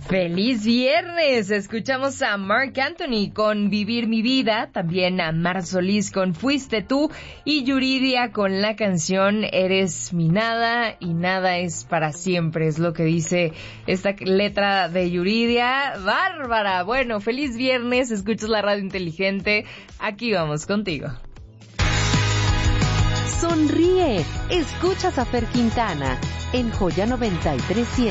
¡Feliz viernes! Escuchamos a Marc Anthony con Vivir mi vida, también a Mar Solís con Fuiste tú y Yuridia con la canción Eres mi nada y nada es para siempre, es lo que dice esta letra de Yuridia. ¡Bárbara! Bueno, feliz viernes, escuchas la radio inteligente, aquí vamos contigo. Sonríe, escuchas a Fer Quintana en Joya 93.7.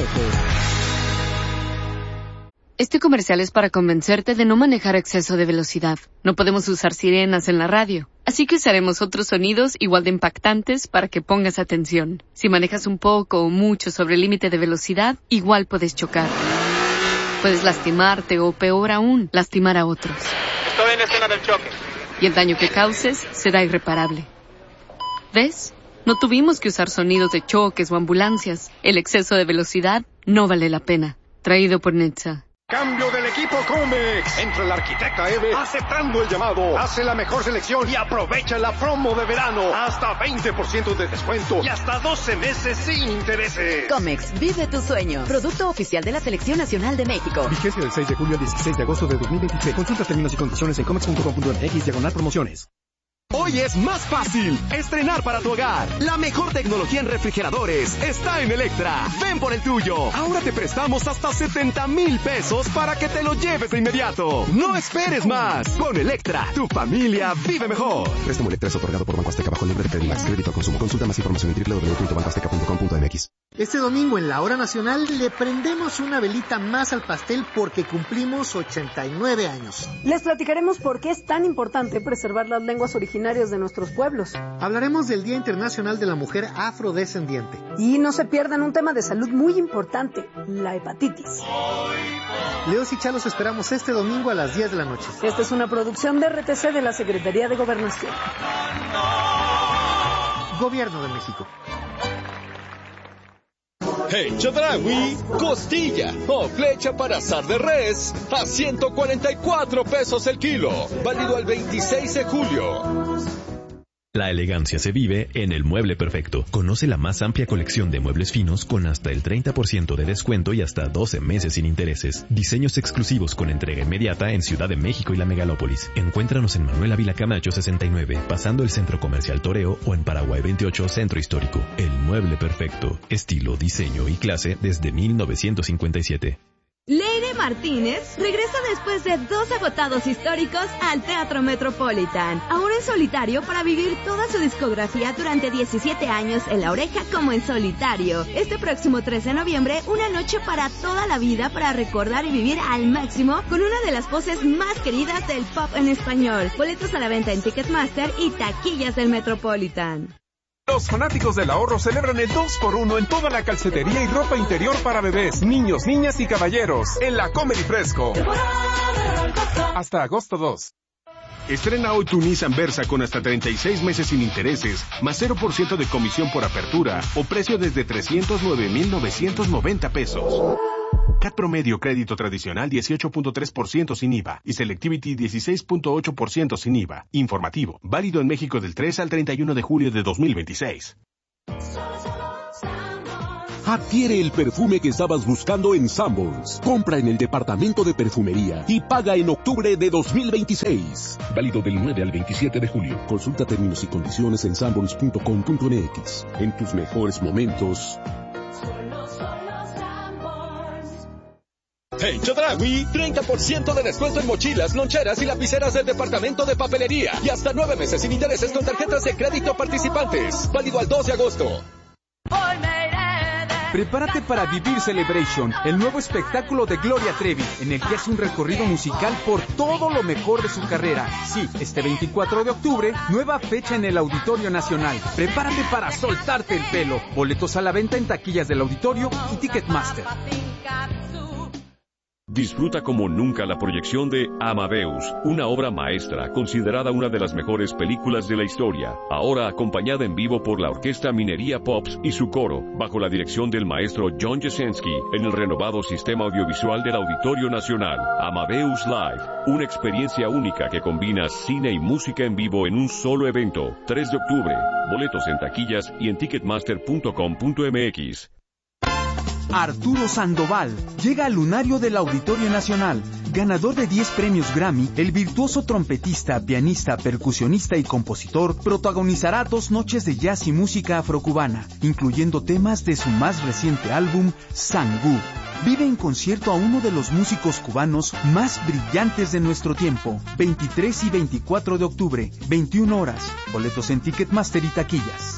Este comercial es para convencerte de no manejar a exceso de velocidad. No podemos usar sirenas en la radio, así que usaremos otros sonidos igual de impactantes para que pongas atención. Si manejas un poco o mucho sobre el límite de velocidad, igual puedes chocar. Puedes lastimarte o, peor aún, lastimar a otros. Estoy en la escena del choque. Y el daño que causes será irreparable. ¿Ves? No tuvimos que usar sonidos de choques o ambulancias. El exceso de velocidad no vale la pena. Traído por Netza. Cambio del equipo Comex. Entra la arquitecta Eve aceptando el llamado. Hace la mejor selección y aprovecha la promo de verano. Hasta 20% de descuento y hasta 12 meses sin intereses. Comex, vive tu sueño. Producto oficial de la Selección Nacional de México. Vigencia del 6 de julio al 16 de agosto de 2026. Consulta términos y condiciones en comex.com.mx/promociones. Hoy es más fácil estrenar para tu hogar. La mejor tecnología en refrigeradores está en Electra. Ven por el tuyo. Ahora te prestamos hasta 70,000 pesos para que te lo lleves de inmediato. No esperes más. Con Electra, tu familia vive mejor. Préstamo Electra es otorgado por Banco Azteca bajo libre de Credimax. Crédito al consumo. Consulta más información en www.bancoazteca.com.mx. Este domingo en la Hora Nacional le prendemos una velita más al pastel porque cumplimos 89 años. Les platicaremos por qué es tan importante preservar las lenguas originarias de nuestros pueblos. Hablaremos del Día Internacional de la Mujer Afrodescendiente. Y no se pierdan un tema de salud muy importante, la hepatitis. Leos y Chalos esperamos este domingo a las 10 de la noche. Esta es una producción de RTC de la Secretaría de Gobernación. Gobierno de México. En Chedraui, costilla o flecha para asar de res a 144 pesos el kilo, válido al 26 de julio. La elegancia se vive en El Mueble Perfecto. Conoce la más amplia colección de muebles finos con hasta el 30% de descuento y hasta 12 meses sin intereses. Diseños exclusivos con entrega inmediata en Ciudad de México y la Megalópolis. Encuéntranos en Manuel Ávila Camacho 69, pasando el Centro Comercial Toreo, o en Paraguay 28, Centro Histórico. El Mueble Perfecto. Estilo, diseño y clase desde 1957. Leire Martínez regresa después de 2 agotados históricos al Teatro Metropolitan, ahora en solitario para vivir toda su discografía durante 17 años en La Oreja como en solitario. Este próximo 13 de noviembre, una noche para toda la vida para recordar y vivir al máximo con una de las voces más queridas del pop en español. Boletos a la venta en Ticketmaster y taquillas del Metropolitan. Los fanáticos del ahorro celebran el 2x1 en toda la calcetería y ropa interior para bebés, niños, niñas y caballeros en la Comedy Fresco. Hasta agosto 2. Estrena hoy tu Nissan Versa con hasta 36 meses sin intereses, más 0% de comisión por apertura o precio desde 309,990 pesos. CAT promedio crédito tradicional 18.3% sin IVA y Selectivity 16.8% sin IVA. Informativo, válido en México del 3 al 31 de julio de 2026. Adquiere el perfume que estabas buscando en Sanborns. Compra en el departamento de perfumería y paga en octubre de 2026. Válido del 9 al 27 de julio. Consulta términos y condiciones en sanborns.com.mx. En tus mejores momentos. En Chedraui, 30% de descuento en mochilas, loncheras y lapiceras del departamento de papelería. Y hasta 9 meses sin intereses con tarjetas de crédito participantes. Válido al 2 de agosto. Prepárate para Vivir Celebration, el nuevo espectáculo de Gloria Trevi, en el que hace un recorrido musical por todo lo mejor de su carrera. Sí, este 24 de octubre, nueva fecha en el Auditorio Nacional. Prepárate para soltarte el pelo. Boletos a la venta en taquillas del auditorio y Ticketmaster. Disfruta como nunca la proyección de Amadeus, una obra maestra considerada una de las mejores películas de la historia, ahora acompañada en vivo por la Orquesta Minería Pops y su coro, bajo la dirección del maestro John Jasenski, en el renovado sistema audiovisual del Auditorio Nacional. Amadeus Live, una experiencia única que combina cine y música en vivo en un solo evento. 3 de octubre, boletos en taquillas y en ticketmaster.com.mx. Arturo Sandoval llega al lunario del Auditorio Nacional. Ganador de 10 premios Grammy, el virtuoso trompetista, pianista, percusionista y compositor protagonizará 2 noches de jazz y música afrocubana, incluyendo temas de su más reciente álbum, Sangú. Vive en concierto a uno de los músicos cubanos más brillantes de nuestro tiempo. 23 y 24 de octubre, 21 horas. Boletos en Ticketmaster y taquillas.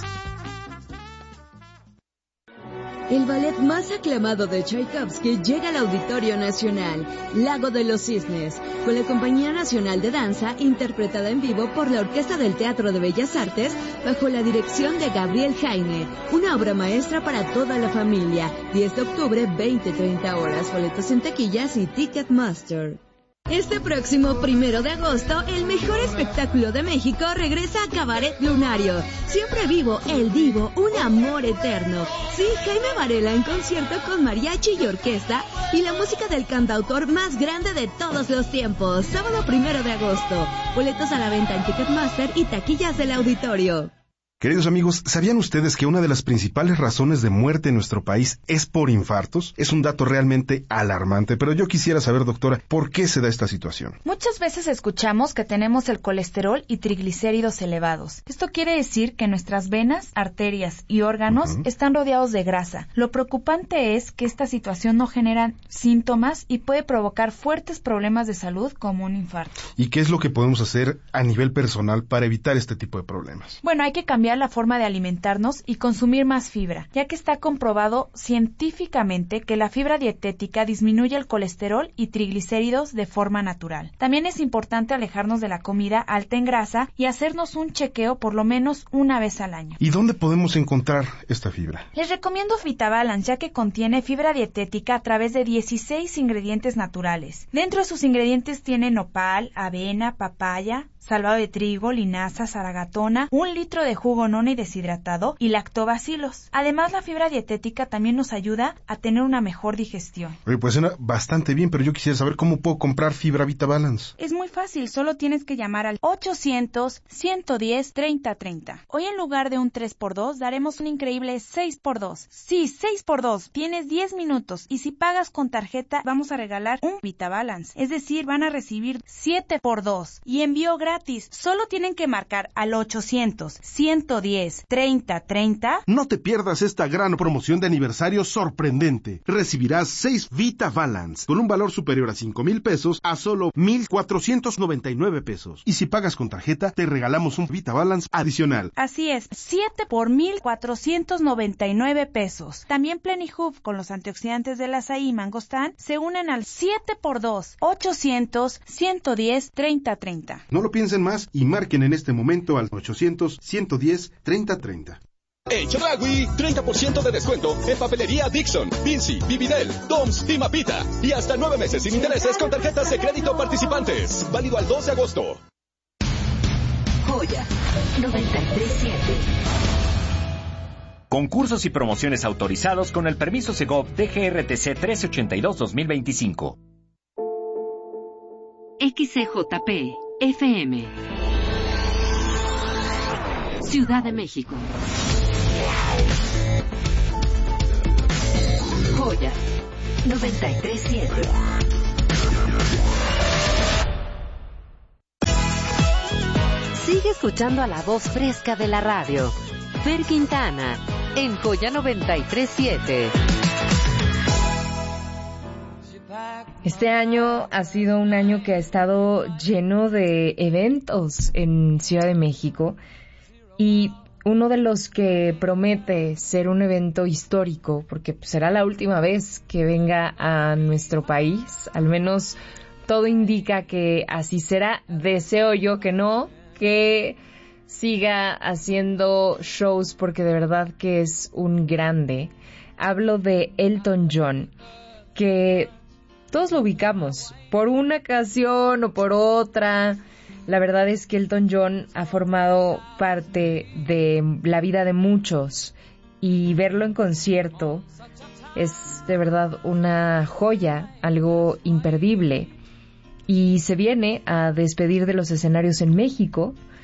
El ballet más aclamado de Tchaikovsky llega al Auditorio Nacional, Lago de los Cisnes, con la Compañía Nacional de Danza, interpretada en vivo por la Orquesta del Teatro de Bellas Artes, bajo la dirección de Gabriel Jaime. Una obra maestra para toda la familia. 10 de octubre, 20-30 horas. Boletos en taquillas y Ticketmaster. Este próximo 1 de agosto, el mejor espectáculo de México regresa a Cabaret Lunario. Siempre vivo, el divo, un amor eterno. Sí, Jaime Varela en concierto con mariachi y orquesta y la música del cantautor más grande de todos los tiempos. Sábado 1 de agosto. Boletos a la venta en Ticketmaster y taquillas del auditorio. Queridos amigos, ¿sabían ustedes que una de las principales razones de muerte en nuestro país es por infartos? Es un dato realmente alarmante, pero yo quisiera saber, doctora, ¿por qué se da esta situación? Muchas veces escuchamos que tenemos el colesterol y triglicéridos elevados. Esto quiere decir que nuestras venas, arterias y órganos están rodeados de grasa. Lo preocupante es que esta situación no genera síntomas y puede provocar fuertes problemas de salud como un infarto. ¿Y qué es lo que podemos hacer a nivel personal para evitar este tipo de problemas? Bueno, hay que cambiar la forma de alimentarnos y consumir más fibra, ya que está comprobado científicamente que la fibra dietética disminuye el colesterol y triglicéridos de forma natural. También es importante alejarnos de la comida alta en grasa y hacernos un chequeo por lo menos una vez al año. ¿Y dónde podemos encontrar esta fibra? Les recomiendo VitaBalance, ya que contiene fibra dietética a través de 16 ingredientes naturales. Dentro de sus ingredientes tiene nopal, avena, papaya, salvado de trigo, linaza, zaragatona, 1 litro de jugo noni deshidratado y lactobacilos. Además, la fibra dietética también nos ayuda a tener una mejor digestión. Oye, pues suena bastante bien, pero yo quisiera saber cómo puedo comprar fibra VitaBalance. Es muy fácil, solo tienes que llamar al 800-110-3030. Hoy en lugar de un 3x2 daremos un increíble 6x2. Sí, 6x2. Tienes 10 minutos y si pagas con tarjeta vamos a regalar un VitaBalance. Es decir, van a recibir 7x2 y envío gratis. Solo tienen que marcar al 800-110-3030. No te pierdas esta gran promoción de aniversario sorprendente. Recibirás 6 VitaBalance con un valor superior a 5,000 pesos a solo 1,499 pesos. Y si pagas con tarjeta, te regalamos un VitaBalance adicional. Así es, 7 por 1,499 pesos. También Plenihub con los antioxidantes del azaí y mangostán se unen al 7x2. 800-110-3030. No lo piensen más y marquen en este momento al 800-110-3030. En Chedraui, 30% de descuento en papelería Dixon, Vinci, Vividel, Toms y Mapita. Y hasta 9 meses sin intereses con tarjetas de crédito participantes. Válido al 2 de agosto. Joya 93.7. Concursos y promociones autorizados con el permiso Segov DGRTC 1382-2025. XCJP FM, Ciudad de México. Joya 93.7. Sigue escuchando a la voz fresca de la radio. Fer Quintana, en Joya 93.7. Este año ha sido un año que ha estado lleno de eventos en Ciudad de México y uno de los que promete ser un evento histórico, porque será la última vez que venga a nuestro país, al menos todo indica que así será. Deseo yo que no, que siga haciendo shows porque de verdad que es un grande. Hablo de Elton John, que todos lo ubicamos por una ocasión o por otra. La verdad es que Elton John ha formado parte de la vida de muchos y verlo en concierto es de verdad una joya, algo imperdible. Y se viene a despedir de los escenarios en México.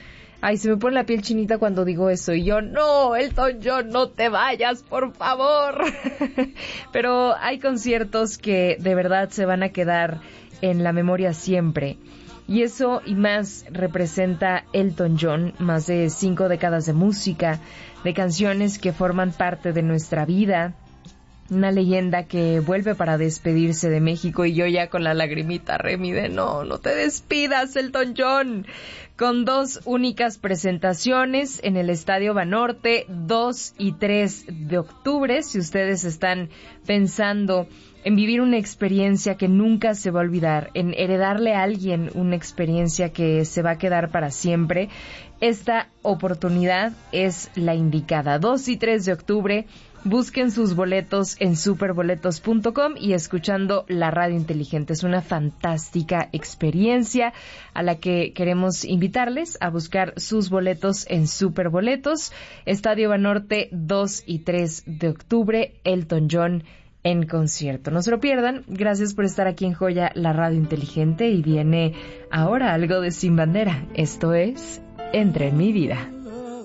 Ay, se me pone la piel chinita cuando digo eso. Y yo, no, Elton John, no te vayas, por favor. Pero hay conciertos que de verdad se van a quedar en la memoria siempre. Y eso y más representa Elton John, más de 5 décadas de música, de canciones que forman parte de nuestra vida. Una leyenda que vuelve para despedirse de México y yo ya con la lagrimita, Remy, de no te despidas, Elton John. Con 2 únicas presentaciones en el Estadio Banorte, 2 y 3 de octubre. Si ustedes están pensando en vivir una experiencia que nunca se va a olvidar, en heredarle a alguien una experiencia que se va a quedar para siempre, esta oportunidad es la indicada. 2 y 3 de octubre, busquen sus boletos en superboletos.com y escuchando la radio inteligente. Es una fantástica experiencia a la que queremos invitarles a buscar sus boletos en Superboletos. Estadio Banorte, 2 y 3 de octubre, Elton John en concierto. No se lo pierdan. Gracias por estar aquí en Joya, la radio inteligente, y viene ahora algo de Sin Bandera. Esto es Entra en mi vida.